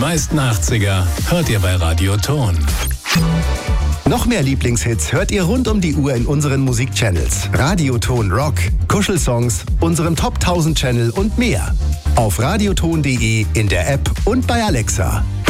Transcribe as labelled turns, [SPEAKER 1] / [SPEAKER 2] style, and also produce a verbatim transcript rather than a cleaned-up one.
[SPEAKER 1] meisten achtziger hört ihr bei Radio Ton.
[SPEAKER 2] Noch mehr Lieblingshits hört ihr rund um die Uhr in unseren Musikchannels. Radioton Rock, Kuschelsongs, unserem Top tausend Channel und mehr. Auf radioton punkt de, in der App und bei Alexa.